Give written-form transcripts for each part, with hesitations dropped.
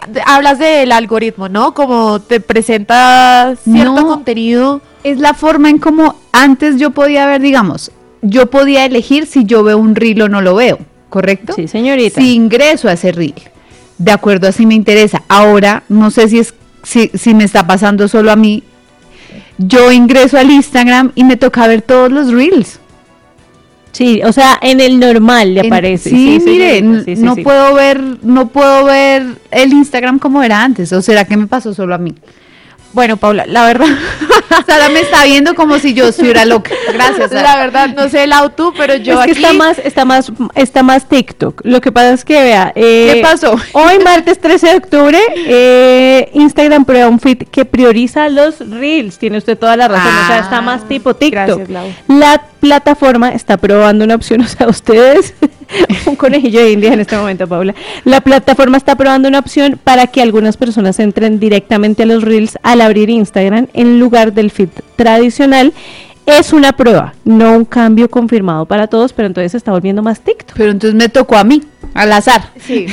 hablas del algoritmo, ¿no? Como te presenta cierto contenido. Es la forma en como antes yo podía ver, digamos, yo podía elegir si yo veo un reel o no lo veo, ¿correcto? Sí, señorita. Si ingreso a ese reel, de acuerdo a si me interesa. Ahora, no sé si me está pasando solo a mí, yo ingreso al Instagram y me toca ver todos los reels. Sí, o sea, en el normal le aparece. Sí, mire, no puedo ver el Instagram como era antes, ¿o será que me pasó solo a mí? Bueno, Paula, la verdad, Sara me está viendo como si yo estuviera loca. Gracias, Sara. La verdad, no sé el auto, pero yo es que aquí... está más TikTok. Lo que pasa es que, vea, ¿qué pasó? Hoy, martes 13 de octubre, Instagram prueba un feed que prioriza los Reels. Tiene usted toda la razón, o sea, está más tipo TikTok. Gracias, Lau. La plataforma está probando una opción, o sea, ustedes... un conejillo de India en este momento, Paula. La plataforma está probando una opción para que algunas personas entren directamente a los Reels al abrir Instagram en lugar del feed tradicional. Es una prueba, no un cambio confirmado para todos, pero entonces se está volviendo más TikTok. Pero entonces me tocó a mí, al azar. Sí.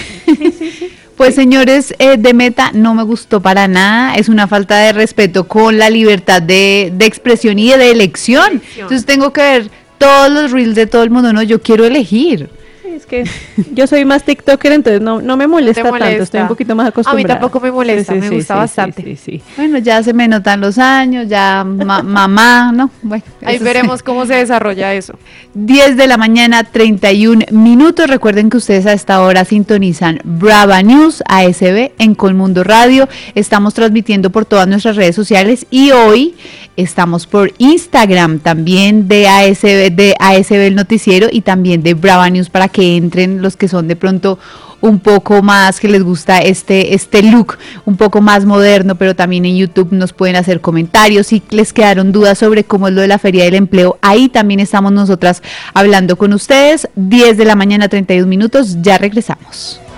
Pues señores, de Meta no me gustó para nada, es una falta de respeto con la libertad de expresión y de elección. Entonces tengo que ver todos los reels de todo el mundo, no, yo quiero elegir. Es que yo soy más TikToker, entonces no me molesta tanto, estoy un poquito más acostumbrada. A mí tampoco me molesta, me gusta bastante. Sí. Bueno, ya se me notan los años, ya mamá, ¿no? Bueno, ahí veremos cómo se desarrolla eso. 10 de la mañana, 31 minutos. Recuerden que ustedes a esta hora sintonizan Brava News, ASB, en Colmundo Radio. Estamos transmitiendo por todas nuestras redes sociales y hoy estamos por Instagram también de ASB el noticiero y también de Brava News para que entren los que son de pronto un poco más, que les gusta este look un poco más moderno, pero también en YouTube nos pueden hacer comentarios. Si les quedaron dudas sobre cómo es lo de la Feria del Empleo, ahí también estamos nosotras hablando con ustedes. 10 de la mañana, 31 minutos, ya regresamos.